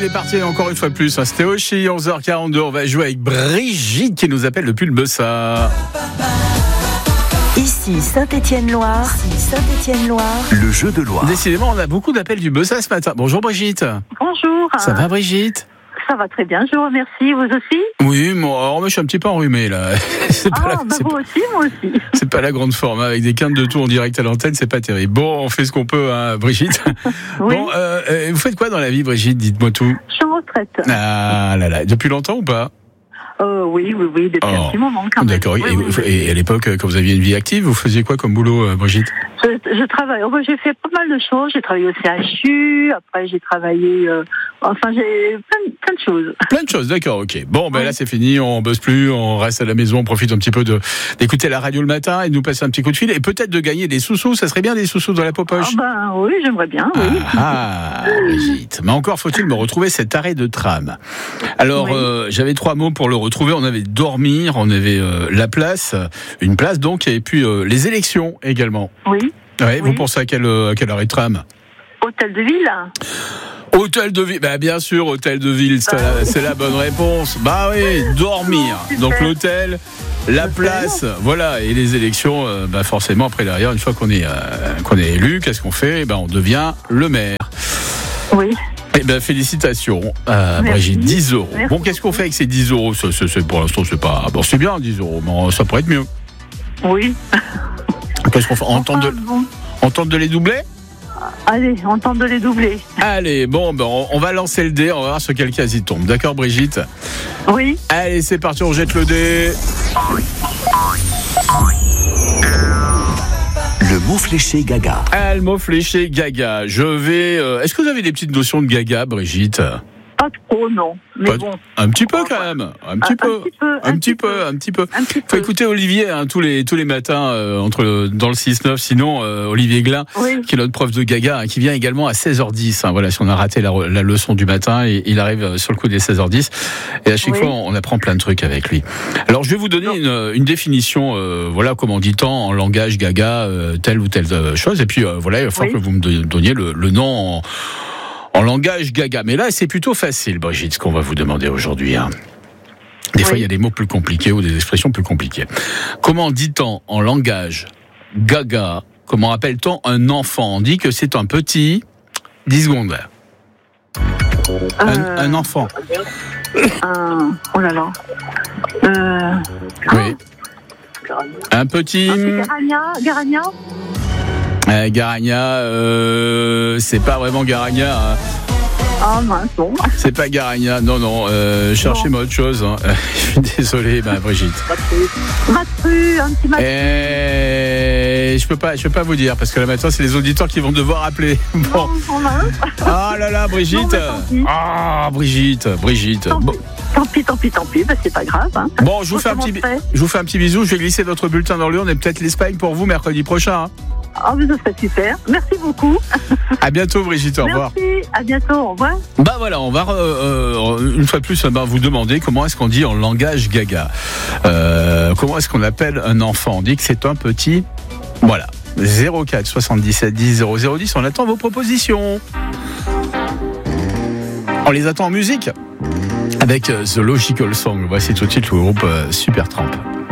il est parti encore une fois de plus. C'était Oshi, 11h42. On va jouer avec Brigitte qui nous appelle depuis le Bessard. Ici Saint-Étienne-Loire. Le jeu de Loire. Décidément, on a beaucoup d'appels du Bessard ce matin. Bonjour Brigitte. Bonjour. Ça va Brigitte? Ça va très bien, je vous remercie. Vous aussi? Oui, moi je suis un petit peu enrhumé là. Moi aussi. C'est pas la grande forme, hein. Avec des quintes de tout en direct à l'antenne, c'est pas terrible. Bon, on fait ce qu'on peut, hein, Brigitte. Oui. Bon, vous faites quoi dans la vie, Brigitte? Dites-moi tout. Je suis en retraite. Ah là là, depuis longtemps ou pas? Oui, depuis un petit moment quand même. D'accord. Oui. Et à l'époque, quand vous aviez une vie active, vous faisiez quoi comme boulot, Brigitte? Je travaille. J'ai fait pas mal de choses. J'ai travaillé au CHU. Après, j'ai travaillé. J'ai plein de choses. Plein de choses, d'accord, ok. Bon, là, c'est fini. On bosse plus. On reste à la maison. On profite un petit peu d'écouter la radio le matin et de nous passer un petit coup de fil et peut-être de gagner des sous-sous. Ça serait bien des sous-sous dans la poche. Oui, j'aimerais bien. Oui. Brigitte. Mais encore faut-il me retrouver cet arrêt de tram. Alors, j'avais 3 mots pour le retrouver. On avait dormir, on avait la place, une place donc, et puis les élections également. Oui. Ouais, vous pensez à quel arrêt de tram? Hôtel de ville. Hôtel de ville, bien sûr, hôtel de ville, c'est la bonne réponse. Bah oui, dormir. Donc l'hôtel, la place, voilà, et les élections, forcément après derrière, une fois qu'on est élu, qu'est-ce qu'on fait? On devient le maire. Oui. Félicitations à Brigitte, 10 euros. Merci. Bon, qu'est-ce qu'on fait avec ces 10 euros? Pour l'instant, c'est pas. Bon, c'est bien 10 euros, mais ça pourrait être mieux. Oui. Qu'est-ce qu'on fait? On tente de les doubler? Allez, on tente de les doubler. Allez, on va lancer le dé, on va voir sur quel cas il tombe. D'accord, Brigitte? Oui. Allez, c'est parti, on jette le dé. Le mot fléché Gaga. Le mot fléché Gaga. Je vais. Est-ce que vous avez des petites notions de Gaga, Brigitte? Pas trop, non. Mais bon. Un petit peu quand même. Un petit peu. Faut écouter Olivier tous les matins dans le 6-9. Sinon, Olivier Glin, qui est notre prof de Gaga, qui vient également à 16h10. Voilà, si on a raté la leçon du matin, il arrive sur le coup des 16h10. Et à chaque fois, on apprend plein de trucs avec lui. Alors, je vais vous donner une définition. Comment dit-on en langage Gaga, telle ou telle chose. Et puis, il va falloir que vous me donniez le nom en langage Gaga. Mais là, c'est plutôt facile, Brigitte, ce qu'on va vous demander aujourd'hui. Des fois, il y a des mots plus compliqués ou des expressions plus compliquées. Comment dit-on en langage Gaga? Comment appelle-t-on un enfant? On dit que c'est un petit... 10 secondes. Un enfant. Oh là là. Oui. Un petit... Garagna. Garagna, c'est pas vraiment Garagna. Ah mince, bon. C'est pas Garagna, non. Cherchez-moi autre chose. Je suis désolé, Brigitte. Matru, un petit matru. Je peux pas vous dire parce que là maintenant c'est les auditeurs qui vont devoir appeler. Bon. Ah là là, Brigitte. Brigitte. Tant pis, c'est pas grave. Bon, je vous fais un petit bisou. Je vais glisser votre bulletin dans l'urne et peut-être l'Espagne pour vous mercredi prochain. Mais ça serait super. Merci beaucoup. À bientôt, Brigitte. Au revoir. Merci. À bientôt. Au revoir. Voilà, on va une fois de plus vous demander comment est-ce qu'on dit en langage Gaga. Comment est-ce qu'on appelle un enfant? On dit que c'est un petit. Voilà. 04 77 10 0010. On attend vos propositions. On les attend en musique avec The Logical Song. Voici tout de suite le groupe Supertramp.